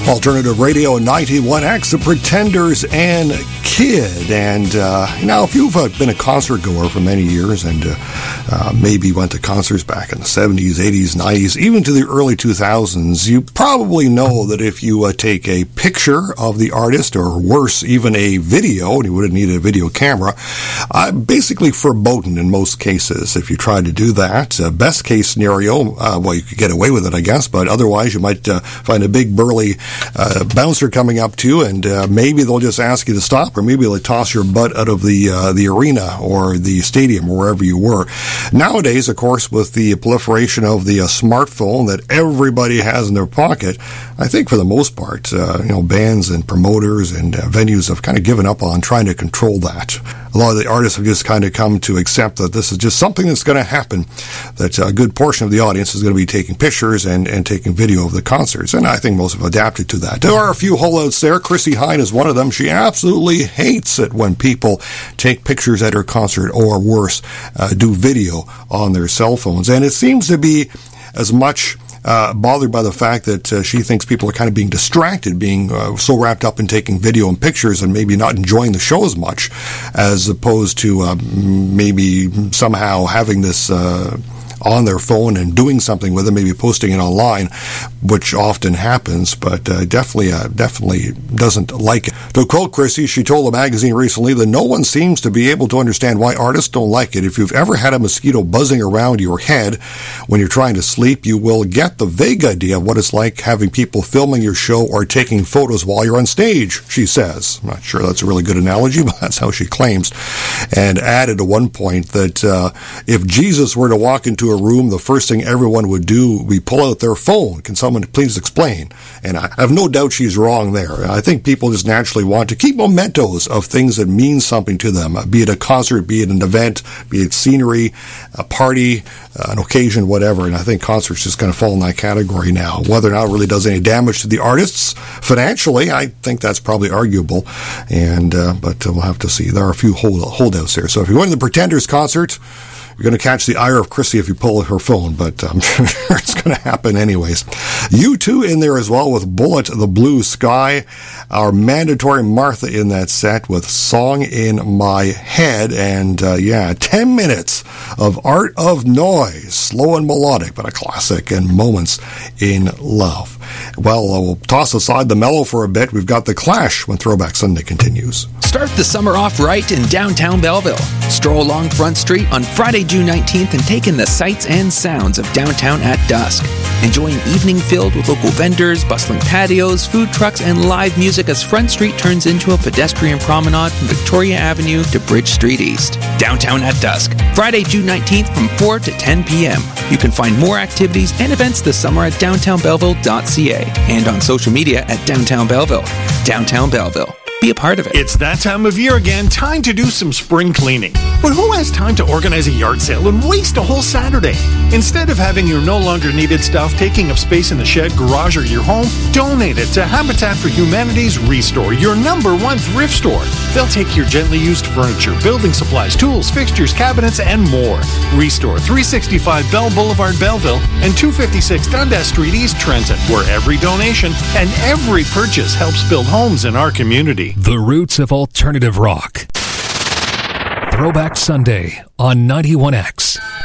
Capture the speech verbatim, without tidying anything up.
Alternative Radio ninety-one X, The Pretenders and Kid. And uh, now, if you've uh, been a concert goer for many years and uh, uh, maybe went to concerts back in the seventies, eighties, nineties, even to the early two thousands, you probably know that if you uh, take a picture of the artist, or worse, even a video, and you wouldn't need a video camera, uh, basically verboten in most cases if you try to do that. Uh, best case scenario, uh, well, you could get away with it, I guess, but otherwise you might uh, find a big burly uh, bouncer coming up to you, and uh, maybe they'll just ask you to stop, or maybe they'll toss your butt out of the uh, the arena or the stadium or wherever you were. Nowadays, of course, with the proliferation of the uh, smartphone that everybody has in their pocket, I think for the most part, uh, you know, bands and promoters and uh, venues have kind of given up on trying to control that. A lot of the artists have just kind of come to accept that this is just something that's going to happen, that a good portion of the audience is going to be taking pictures and, and taking video of the concerts, and I think most have adapted to that. There are a few holdouts there. Chrissy Hine is one of them. She absolutely hates it when people take pictures at her concert, or worse, uh, do video on their cell phones, and it seems to be as much Uh, bothered by the fact that uh, she thinks people are kind of being distracted, being uh, so wrapped up in taking video and pictures and maybe not enjoying the show as much, as opposed to uh, maybe somehow having this uh, on their phone and doing something with it, maybe posting it online, which often happens, but uh, definitely uh, definitely doesn't like it. To quote Chrissy, she told a magazine recently that no one seems to be able to understand why artists don't like it. If you've ever had a mosquito buzzing around your head when you're trying to sleep, you will get the vague idea of what it's like having people filming your show or taking photos while you're on stage, she says. I'm not sure that's a really good analogy, but that's how she claims. And added at one point that uh, if Jesus were to walk into a room, the first thing everyone would do would be pull out their phone. Can someone please explain? And I have no doubt she's wrong there. I think people just naturally want to keep mementos of things that mean something to them, be it a concert, be it an event, be it scenery, a party, uh, an occasion, whatever. And I think concerts just kind of fall in that category now. Whether or not it really does any damage to the artists financially, I think that's probably arguable. And uh, but we'll have to see. There are a few hold- holdouts there. So if you're going to the Pretenders concert, you're going to catch the ire of Chrissy if you pull her phone, but I'm sure it's going to happen anyways. U two in there as well with Bullet the Blue Sky. Our mandatory Martha in that set with Song in My Head. And uh, yeah, ten minutes of Art of Noise. Slow and melodic, but a classic, and Moments in Love. Well, uh, we'll toss aside the mellow for a bit. We've got The Clash when Throwback Sunday continues. Start the summer off right in downtown Belleville. Stroll along Front Street on Friday, June nineteenth, and take in the sights and sounds of downtown at dusk. Enjoy an evening filled with local vendors, bustling patios, food trucks, and live music as Front Street turns into a pedestrian promenade from Victoria Avenue to Bridge Street East. Downtown at dusk, Friday, June nineteenth from four to ten p.m. You can find more activities and events this summer at downtown belleville dot c a and on social media at Downtown Belleville. Downtown Belleville. Be a part of it. It's that time of year again, time to do some spring cleaning. But who has time to organize a yard sale and waste a whole Saturday? Instead of having your no longer needed stuff taking up space in the shed, garage, or your home, donate it to Habitat for Humanity's Restore, your number one thrift store. They'll take your gently used furniture, building supplies, tools, fixtures, cabinets, and more. Restore, three sixty-five Bell Boulevard, Belleville, and two fifty-six Dundas Street, East Trenton, where every donation and every purchase helps build homes in our community. The roots of alternative rock. Throwback Sunday on ninety-one X.